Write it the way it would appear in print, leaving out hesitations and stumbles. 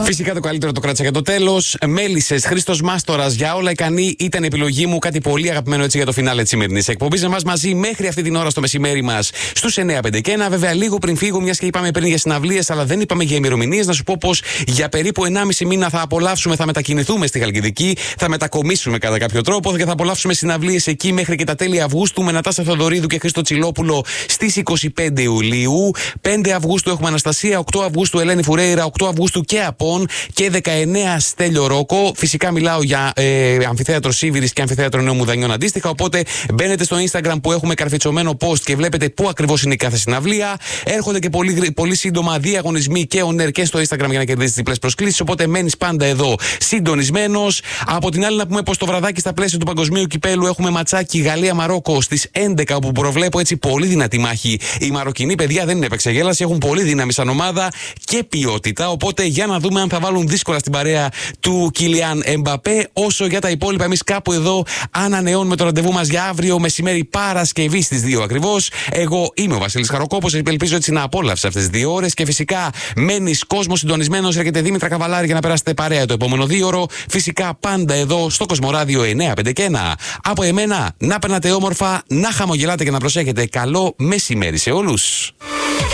Φυσικά το καλύτερο το κράτησα για το τέλος. Μέλισσες, Χρήστος Μάστορας, για όλα ικανή ήταν η επιλογή μου. Κάτι πολύ αγαπημένο έτσι για το φινάλε της σημερινής εκπομπής. Να μας μαζί μέχρι αυτή την ώρα στο μεσημέρι μας στους 9:51. Βέβαια, λίγο πριν φύγω, μιας και είπαμε πριν για συναυλίες, αλλά δεν είπαμε για ημερομηνίες, να σου πω πως για περίπου 1,5 μήνα θα απολαύσουμε, θα μετακινηθούμε στη Χαλκιδική, θα μετακομίσουμε κατά κάποιο τρόπο και θα απολαύσουμε συναυλίες εκεί μέχρι και τα τέλη Αυγούστου με Νατάσα Θεοδωρίδου και Χρήστο Τσιλόπουλο στις 25 Ιουλίου. 5 Αυγούστου έχουμε Αναστασία, 8 Αυγούστου Ελένη Φουρέιρα, 8 Αυγούστου και Απόν και 19 Στέλιο Ρόκο. Φυσικά μιλάω για αμφιθέατρο Σίβηρης και αμφιθέατρο Νέου Μουδανιών αντίστοιχα. Οπότε μπαίνετε στο Instagram που έχουμε καρφιτσωμένο post και βλέπετε πού ακριβώς είναι η κάθε συναυλία. Έρχονται και πολύ σύντομα διαγωνισμοί και on air και στο Instagram για να κερδίσεις διπλές προσκλήσεις. Οπότε μένεις πάντα εδώ συντονισμένος. Από την άλλη, να πούμε πως το βραδάκι στα πλαίσια του Παγκοσμίου Κυπέλου έχουμε ματσάκι Γαλλία-Μαρόκο στις 11, όπου προβλέπω έτσι πολύ δυνατή μάχη. Οι Μαροκινοί παιδιά δεν είναι επεξεγέλαση, έχουν πολύ δύναμη σαν ομάδα και ποιότητα. Οπότε για να δούμε αν θα βάλουν δύσκολα στην παρέα του Κιλιάν Εμπαπέ. Όσο για τα υπόλοιπα, εμείς κάπου εδώ ανανεώνουμε το ραντεβού μας για αύριο μεσημέρι Παρασκευή στις 2 ακριβώς. Εγώ είμαι ο Βασίλης Χαροκόπος. Ελπίζω έτσι να απόλαυσες αυτές τις 2 ώρες και φυσικά μένεις κόσμο συντονισμένος. Έρχεται Δήμητρα Καβαλάρη για να περάσετε παρέα το επόμενο 2ωρο. Φυσικά πάντα εδώ στο Κοσμοράδιο 951. Από εμένα να περνάτε όμορφα, να χαμογελάτε και να προσέχετε. Καλό μεσημέρι σε όλους.